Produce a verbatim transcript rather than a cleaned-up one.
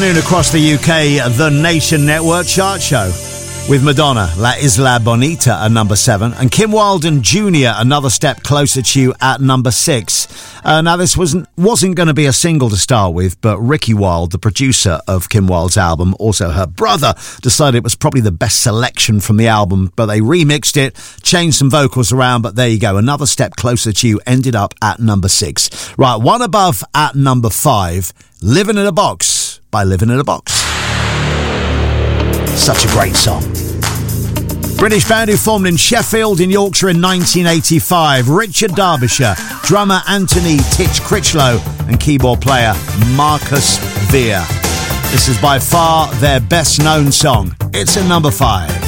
afternoon across the U K, the Nation Network chart show with Madonna, La Isla Bonita at number seven, and Kim Wilde and Junior, Another Step Closer to You at number six. Uh, now, this wasn't wasn't going to be a single to start with, but Ricky Wilde, the producer of Kim Wilde's album, also her brother, decided it was probably the best selection from the album, but they remixed it, changed some vocals around, but there you go. Another Step Closer to You ended up at number six. Right, one above at number five, Living in a Box by Living in a Box. Such a great song. British band who formed in Sheffield in Yorkshire in nineteen eighty-five. Richard Derbyshire, drummer Anthony Titch Critchlow and keyboard player Marcus Veer. This is by far their best known song. It's at number five.